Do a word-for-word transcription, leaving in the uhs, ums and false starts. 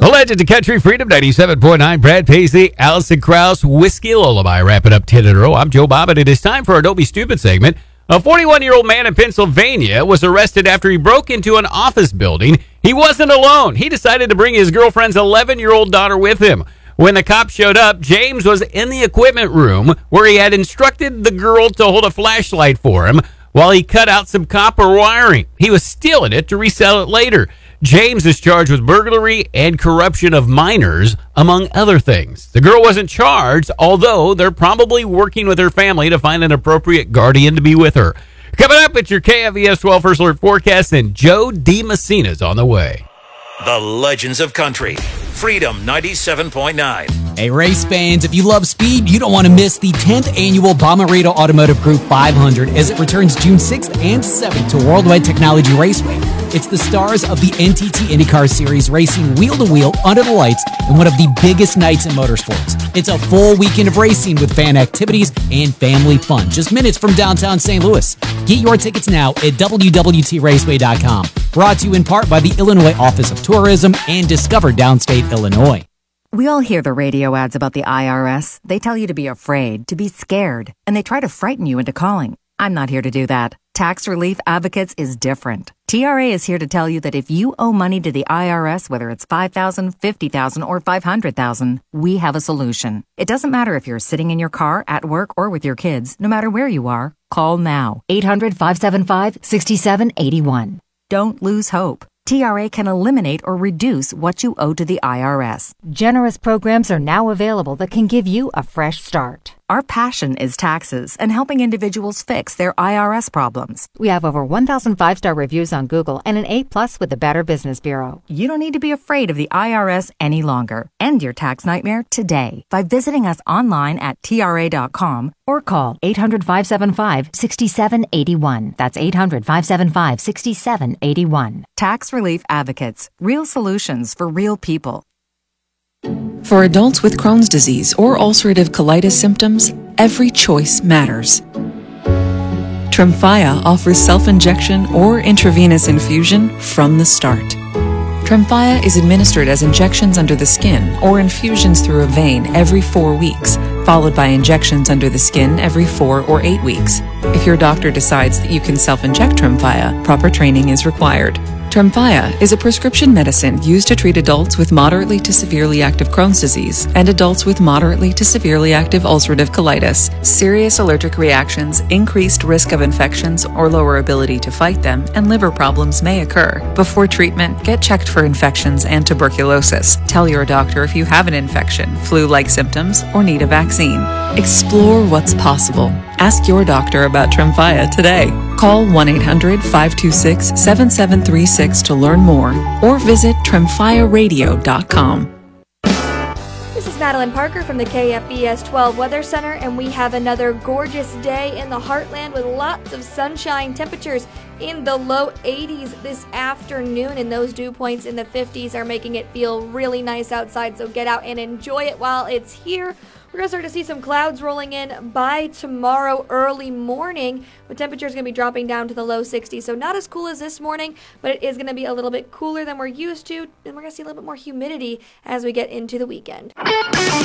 The Legend of Country Freedom, ninety-seven point nine. Brad Paisley, Allison Krauss, Whiskey Lullaby. Wrapping up ten in a row. I'm Joe Bob, and it is time for our Don't Be Stupid segment. A forty-one-year-old man in Pennsylvania was arrested after he broke into an office building. He wasn't alone. He decided to bring his girlfriend's eleven-year-old daughter with him. When the cops showed up, James was in the equipment room where he had instructed the girl to hold a flashlight for him while he cut out some copper wiring. He was stealing it to resell it later. James is charged with burglary and corruption of minors, among other things. The girl wasn't charged, although they're probably working with her family to find an appropriate guardian to be with her. Coming up, it's your K F V S twelve First Alert forecast, and Joe DeMessina's on the way. The Legends of Country, Freedom ninety-seven point nine. Hey, race fans, if you love speed, you don't want to miss the tenth annual Bomarito Automotive Group five hundred as it returns June sixth and seventh to Worldwide Technology Raceway. It's the stars of the N T T IndyCar Series racing wheel-to-wheel under the lights in one of the biggest nights in motorsports. It's a full weekend of racing with fan activities and family fun, just minutes from downtown Saint Louis. Get your tickets now at w w t raceway dot com. Brought to you in part by the Illinois Office of Tourism and Discover Downstate Illinois. We all hear the radio ads about the I R S. They tell you to be afraid, to be scared, and they try to frighten you into calling. I'm not here to do that. Tax Relief Advocates is different. T R A is here to tell you that if you owe money to the I R S, whether it's five thousand dollars, fifty thousand dollars, or five hundred thousand dollars, we have a solution. It doesn't matter if you're sitting in your car, at work, or with your kids. No matter where you are, call now. eight hundred, five seven five, six seven eight one. Don't lose hope. T R A can eliminate or reduce what you owe to the I R S. Generous programs are now available that can give you a fresh start. Our passion is taxes and helping individuals fix their I R S problems. We have over one thousand five-star reviews on Google and an A plus with the Better Business Bureau. You don't need to be afraid of the I R S any longer. End your tax nightmare today by visiting us online at T R A dot com or call eight hundred, five seven five, six seven eight one. That's eight hundred, five seven five, six seven eight one. Tax Relief Advocates. Real solutions for real people. For adults with Crohn's disease or ulcerative colitis symptoms, every choice matters. Tremfya offers self-injection or intravenous infusion from the start. Tremfya is administered as injections under the skin or infusions through a vein every four weeks, followed by injections under the skin every four or eight weeks. If your doctor decides that you can self-inject Tremfya, proper training is required. Tremfya is a prescription medicine used to treat adults with moderately to severely active Crohn's disease and adults with moderately to severely active ulcerative colitis. Serious allergic reactions, increased risk of infections or lower ability to fight them, and liver problems may occur. Before treatment, get checked for infections and tuberculosis. Tell your doctor if you have an infection, flu-like symptoms, or need a vaccine. Explore what's possible. Ask your doctor about Tremfya today. Call one eight hundred, five two six, seven seven three six to learn more or visit tremfya radio dot com. This is Madeline Parker from the K F V S twelve Weather Center, and we have another gorgeous day in the heartland with lots of sunshine. Temperatures in the low eighties this afternoon, and those dew points in the fifties are making it feel really nice outside, so get out and enjoy it while it's here. We're going to start to see some clouds rolling in by tomorrow early morning, but temperatures going to be dropping down to the low sixties, so not as cool as this morning, but it is going to be a little bit cooler than we're used to, and we're going to see a little bit more humidity as we get into the weekend.